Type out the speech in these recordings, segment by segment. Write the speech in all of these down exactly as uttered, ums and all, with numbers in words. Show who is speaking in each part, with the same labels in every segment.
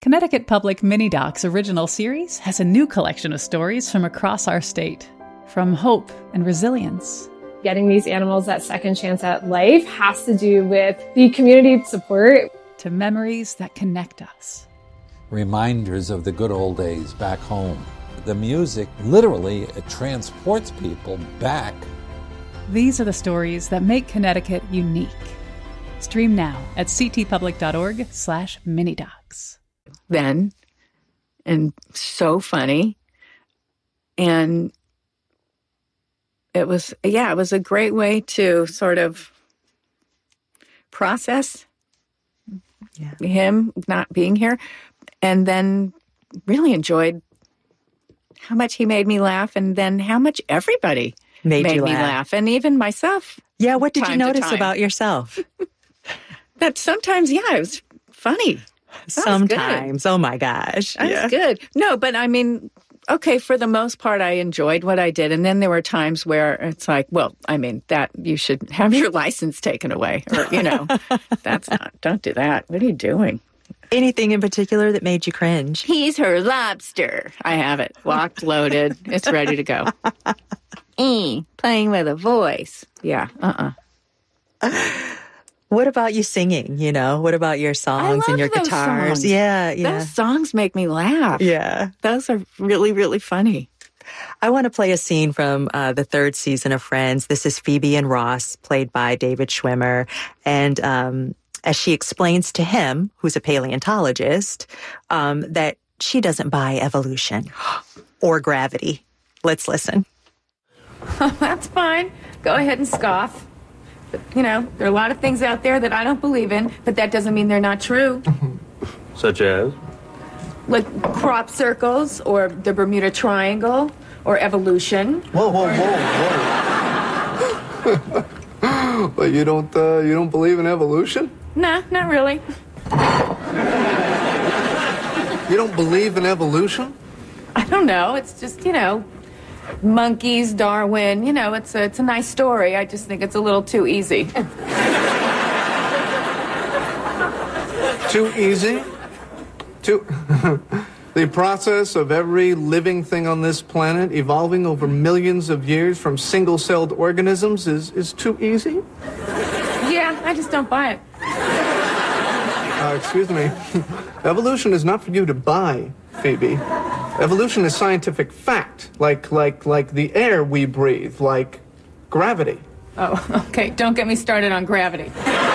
Speaker 1: Connecticut Public Mini Docs original series has a new collection of stories from across our state, from hope and resilience.
Speaker 2: Getting these animals that second chance at life has to do with the community support.
Speaker 1: To memories that connect us.
Speaker 3: Reminders of the good old days back home. The music literally it transports people back.
Speaker 1: These are the stories that make Connecticut unique. Stream now at ctpublic.org slash minidocs.
Speaker 4: Then, and so funny. And it was, yeah, it was a great way to sort of process yeah. him not being here. And then really enjoyed how much he made me laugh, and then how much everybody
Speaker 5: made,
Speaker 4: made
Speaker 5: you
Speaker 4: me
Speaker 5: laugh.
Speaker 4: laugh. And even myself.
Speaker 5: Yeah, what did you notice
Speaker 4: time.
Speaker 5: about yourself?
Speaker 4: That sometimes, yeah, it was funny. That
Speaker 5: sometimes.
Speaker 4: Was
Speaker 5: oh, my gosh.
Speaker 4: That
Speaker 5: yeah.
Speaker 4: was good. No, but I mean, okay, for the most part, I enjoyed what I did. And then there were times where it's like, well, I mean, that you should have your license taken away. Or, you know, that's not, don't do that. What are you doing?
Speaker 5: Anything in particular that made you cringe?
Speaker 4: He's her lobster. I have it. Locked, loaded. It's ready to go. E, playing with a voice. Yeah, uh-uh.
Speaker 5: What about you singing, you know? What about your songs and your guitars?
Speaker 4: Songs.
Speaker 5: Yeah, yeah.
Speaker 4: Those songs make me laugh.
Speaker 5: Yeah.
Speaker 4: Those are really, really funny.
Speaker 5: I want to play a scene from uh, the third season of Friends. This is Phoebe and Ross, played by David Schwimmer. And um, as she explains to him, who's a paleontologist, um, that she doesn't buy evolution or gravity. Let's listen.
Speaker 4: That's fine. Go ahead and scoff. But, you know, there are a lot of things out there that I don't believe in, but that doesn't mean they're not true.
Speaker 6: Such as?
Speaker 4: Like crop circles, or the Bermuda Triangle, or evolution.
Speaker 7: Whoa, whoa, whoa, whoa. But you don't, uh, you don't believe in evolution?
Speaker 4: Nah, not really.
Speaker 7: You don't believe in evolution?
Speaker 4: I don't know. It's just, you know, monkeys, Darwin. You know, it's a, it's a nice story. I just think it's a little too easy.
Speaker 7: Too easy? Too... The process of every living thing on this planet evolving over millions of years from single-celled organisms is, is too easy?
Speaker 4: Yeah, I just don't buy it.
Speaker 7: Uh, excuse me. Evolution is not for you to buy, Phoebe. Evolution is scientific fact, like like like the air we breathe, like gravity.
Speaker 4: Oh, okay. Don't get me started on gravity.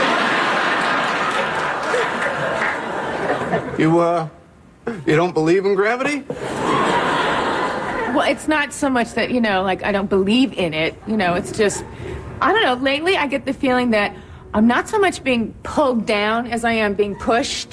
Speaker 7: You uh, you don't believe in gravity?
Speaker 4: Well, it's not so much that, you know, like I don't believe in it. You know, it's just, I don't know. Lately, I get the feeling that I'm not so much being pulled down as I am being pushed.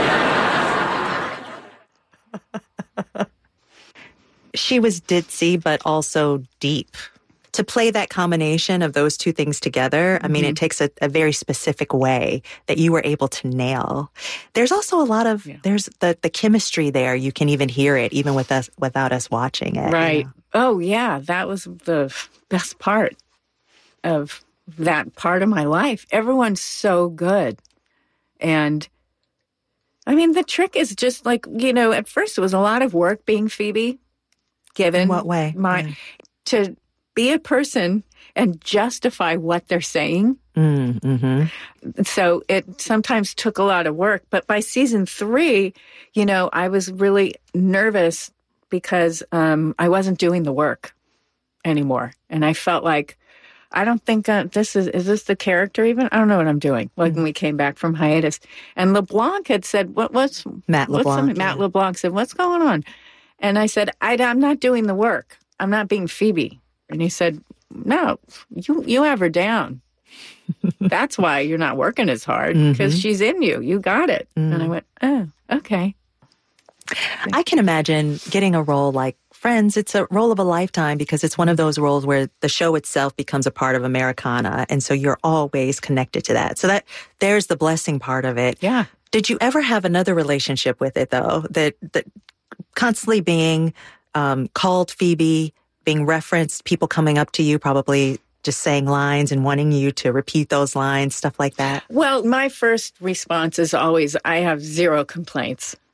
Speaker 5: She was ditzy, but also deep. To play that combination of those two things together, I mean, mm-hmm. it takes a, a very specific way that you were able to nail. There's also a lot of, yeah. there's the, the chemistry there. You can even hear it, even with us, without us watching it.
Speaker 4: Right.
Speaker 5: You know?
Speaker 4: Oh, yeah. That was the best part of that part of my life. Everyone's so good. And I mean, the trick is just like, you know, at first it was a lot of work being Phoebe. Given
Speaker 5: in what way?
Speaker 4: My
Speaker 5: yeah.
Speaker 4: to be a person and justify what they're saying.
Speaker 5: Mm-hmm.
Speaker 4: So it sometimes took a lot of work. But by season three, you know, I was really nervous because um, I wasn't doing the work anymore. And I felt like, I don't think uh, this is, is this the character even? I don't know what I'm doing. Like mm-hmm. when we came back from hiatus. And LeBlanc had said, what, what's,
Speaker 5: Matt
Speaker 4: what's
Speaker 5: LeBlanc.
Speaker 4: Matt yeah. LeBlanc said, what's going on? And I said, I, I'm not doing the work. I'm not being Phoebe. And he said, no, you you have her down. That's why you're not working as hard, because mm-hmm. she's in you. You got it. Mm. And I went, oh, okay.
Speaker 5: I can imagine getting a role like Friends. It's a role of a lifetime because it's one of those roles where the show itself becomes a part of Americana. And so you're always connected to that. So that there's the blessing part of it.
Speaker 4: Yeah.
Speaker 5: Did you ever have another relationship with it, though, that, that constantly being um, called Phoebe, being referenced, people coming up to you, probably just saying lines and wanting you to repeat those lines, stuff like that?
Speaker 4: Well, my first response is always, I have zero complaints.